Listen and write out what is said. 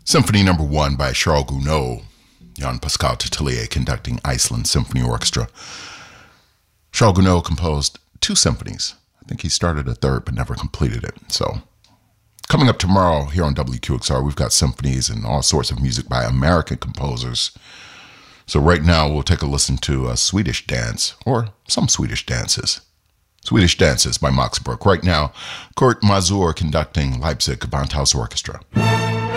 Symphony Number 1 by Charles Gounod, Jan Pascal Tutelier conducting Iceland Symphony Orchestra. Charles Gounod composed 2 symphonies. I think he started a third but never completed it. So, coming up tomorrow here on WQXR, we've got symphonies and all sorts of music by American composers. So right now we'll take a listen to a Swedish dance, or some Swedish dances. Swedish Dances by Max Bruch. Right now, Kurt Masur conducting Leipzig Gewandhaus Orchestra.